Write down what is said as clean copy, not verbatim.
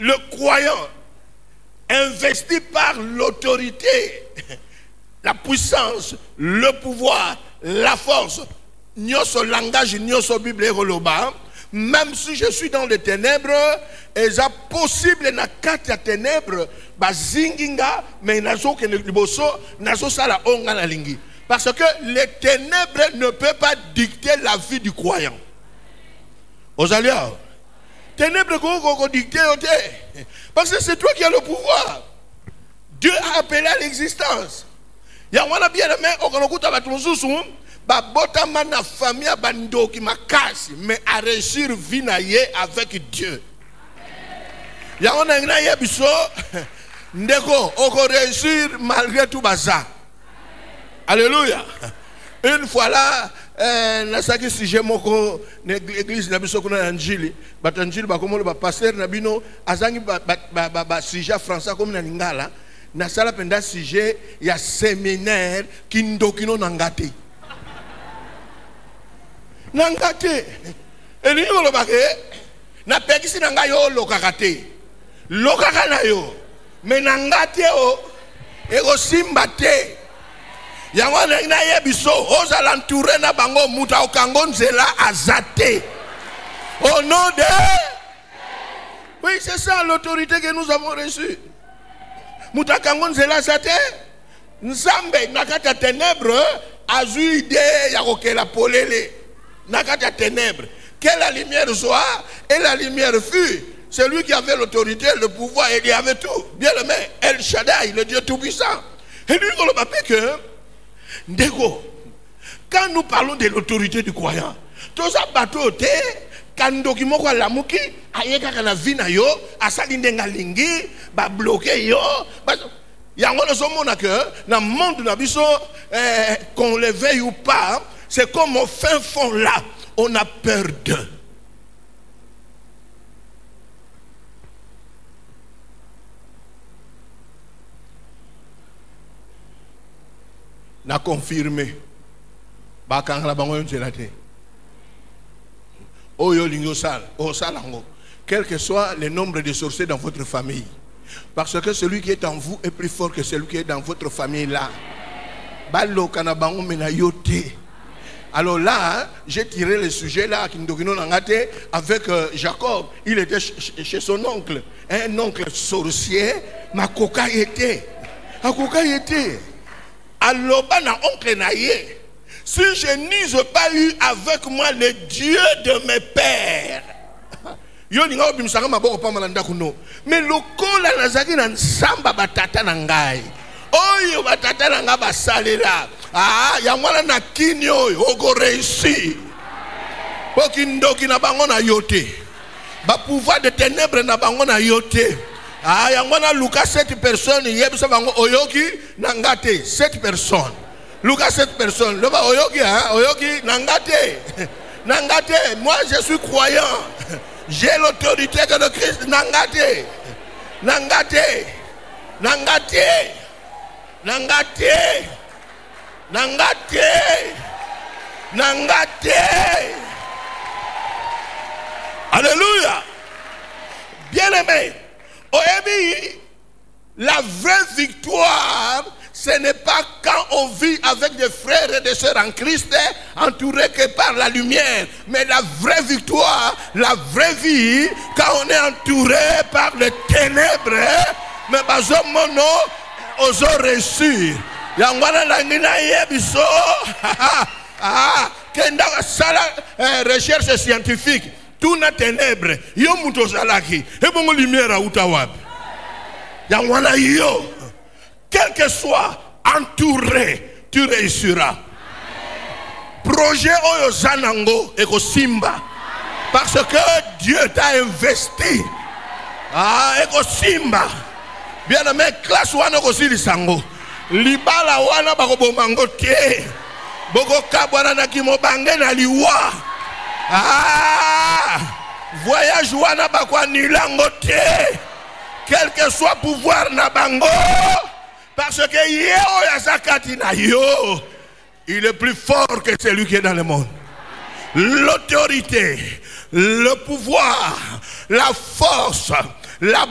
le croyant investi par l'autorité, la puissance, le pouvoir, la force, nyoso langage, nyoso Bible Roloba, même si je suis dans les ténèbres, et c'est possible na kati ya ténèbres, bazinginga, mais nazo ke liboso, nazo sala onga na lingi. Parce que les ténèbres ne peuvent pas dicter la vie du croyant. Osalia, ténèbres ko dicter ote. Parce que c'est toi qui as le pouvoir. Dieu a appelé à l'existence. Ya wana bien aimé, okonokuta batumususu, ba botama na famille bando ki makasi, mais à réussir vie na ye avec Dieu. Ya wana ngina ye biso, ndeko oko réussir malgré tout baza. Alléluia. Une fois là, nasaki sujet moko l'église na biso kuna anjili, batanjili bakomolo ba pasteur na bino azangi ba sujet français comme na lingala. Na sala penda sujet ya séminaire kindokino nangate. Nangate. Eli ngolo bake na pekisi nanga yo lokakate. Lokaka na yo. Me nangate o ego simbate. Yango na yebiso oza l'entouré na bango muta okango nzela azate. Au nom de... Oui, c'est ça l'autorité que nous avons reçue. Mutakango nzela sate nzambe nakata ténèbres azu idée ya kokela polele nakata ténèbres que la lumière soit et la lumière fut. Celui qui avait l'autorité, le pouvoir, il y avait tout. Bien aimé, El Shaddai, le Dieu tout-puissant. Et lui on le rappelle que ndeko, quand nous parlons de l'autorité du croyant, tout ça bateau te kandoki moko lamuki ayeka kana vina yo asali ndenga lingi ba bloquer yo yango na somona que na monde na biso qu'on le veuille ou pas, c'est comme au fin fond là on a peur d'eux. Na confirmé bakanga la bango nzelate oyo lingo sal o salango, quel que soit le nombre de sorciers dans votre famille, parce que celui qui est en vous est plus fort que celui qui est dans votre famille là. Balo kana bango mena yote. Alors là, j'ai tiré le sujet là kindokino nangate avec Jacob. Il était chez son oncle, un oncle sorcier, makoka était. Akoka était. Alors na oncle naye. Si je n'use pas eu avec moi le Dieu de mes pères, yo ninga obimsaka maboko pa malanda kuno. Mais lokola nazaki na nsamba batata na ngai. Oyo batata na nga basalela. Ah, ya mwana na kini oyo oko réussi. Pokindoki na bango na yote. Ba pouvoir de ténèbres na bango na yote. Ah, ya mwana Lucas 7 personnes yebisa bango oyoki na ngate 7 personnes. Lucas 7 personnes. Le ba oyoki hein, oyoki nangate. Nangate, moi je suis croyant. J'ai l'autorité que le Christ nangate. Nangate. Nangate. Nangate. Nangate. Nangate. Alléluia. Bien-aimé, la vraie victoire, ce n'est pas quand on vit avec des frères et des sœurs en Christ, entourés que par la lumière. Mais la vraie victoire, la vraie vie, quand on est entouré par les ténèbres, mais bazo mono, oso réussir. Yangwana langina yebiso, kenda sala recherche scientifique. Tout na ténèbres, yo muto salaki, et bon lumière à utawabi. Yangwana yo. Quel que soit entouré, tu réussiras. Projet Oyo Zanango et Simba. Parce que Dieu t'a investi. Ah, et Simba. Bien aimé, classe wana aussi lisango. Libala wana bako mango tie. Boko kabwana na kimo bange na liwa. Ah, voyage wana bakwa nilango tie. Quel que soit pouvoir na bango. Parce que il est plus fort que celui qui est dans le monde. L'autorité, le pouvoir, la force, la